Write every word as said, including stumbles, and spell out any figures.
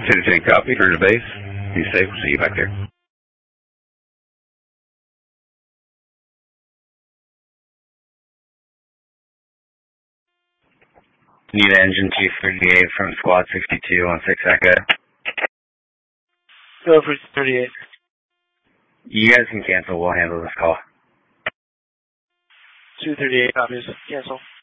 ten ten copy, turn to base. Be safe, we'll see you back there. Need engine two thirty-eight from squad sixty-two on six Echo. Go for thirty-eight. You guys can cancel, we'll handle this call. two thirty-eight copies, cancel.